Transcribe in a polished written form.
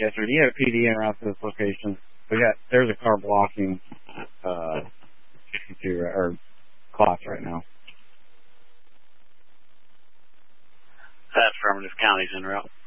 Yes, sir. Do you have a PD en route to this location? There's a car blocking 62 or clock right now. That's affirmative. County's en route.